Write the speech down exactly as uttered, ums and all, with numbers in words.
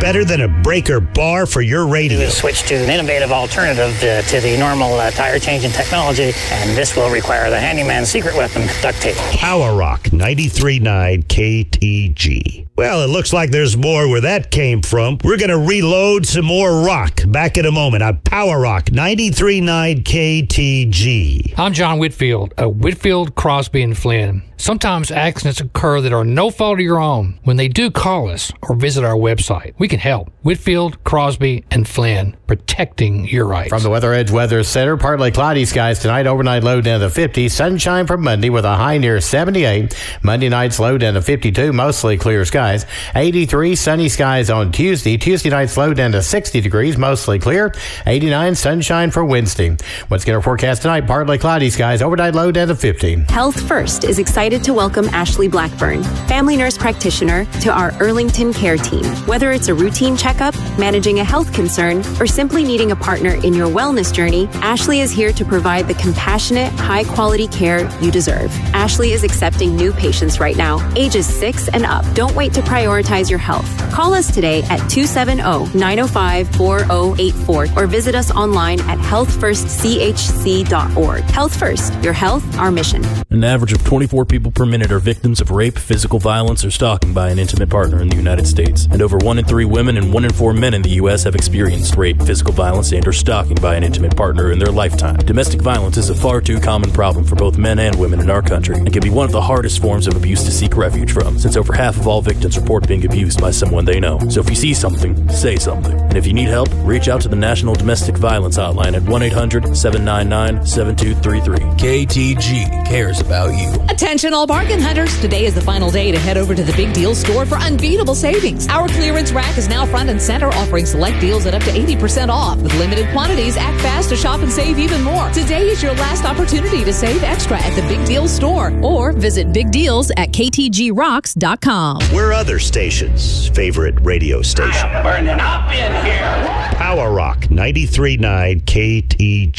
better than a breaker bar for your radio. Switch to an innovative alternative uh, to the normal uh, tire changing technology, and this will require the handyman's secret weapon, duct tape. Power Rock ninety-three point nine K T G. Well, it looks like there's more where that came from. We're going to reload some more rock. Back in a moment on Power Rock ninety-three point nine K T G. I'm John Whitfield of Whitfield, Crosby, and Flynn. Sometimes accidents occur that are no fault of your own. When they do, call us or visit our website. We can help. Whitfield, Crosby, and Flynn, protecting your rights. From the Weather Edge Weather Center, partly cloudy skies tonight, overnight low down to fifty. Sunshine for Monday with a high near seventy-eight. Monday night's low down to fifty-two, mostly clear skies. eighty-three, sunny skies on Tuesday. Tuesday night's low down to sixty degrees, mostly clear. eighty-nine, sunshine for Wednesday. What's going to forecast tonight? Partly cloudy skies, overnight low down to fifty. Health First is excited to welcome Ashley Blackburn, family nurse practitioner, to our Earlington Care Team. Whether it's a routine checkup, managing a health concern, or simply needing a partner in your wellness journey, Ashley is here to provide the compassionate, high-quality care you deserve. Ashley is accepting new patients right now, ages six and up. Don't wait to prioritize your health. Call us today at two seven zero, nine zero five, four zero eight four or visit us online at health first c h c dot org. Health First, your health, our mission. An average of twenty-four people per minute are victims of rape, physical violence, or stalking by an intimate partner in the United States. And over one in three women and one in four men in the U S have experienced rape, physical violence, and or stalking by an intimate partner in their lifetime. Domestic violence is a far too common problem for both men and women in our country and can be one of the hardest forms of abuse to seek refuge from, since over half of all victims report being abused by someone they know. So if you see something, say something. And if you need help, reach out to the National Domestic Violence Hotline at one eight hundred, seven nine nine, seven two three three. K T G cares about you. Attention all bargain hunters. Today is the final day to head over to the Big Deal store for unbeatable savings. Our clearance rack is now front and center, offering select deals at up to eighty percent off. With limited quantities, act fast to shop and save even more. Today is your last opportunity to save extra at the Big Deal store, or visit big deals at k t g rocks dot com. We're other stations' favorite radio station. I am burning up in here. Power Rock ninety-three point nine K T G.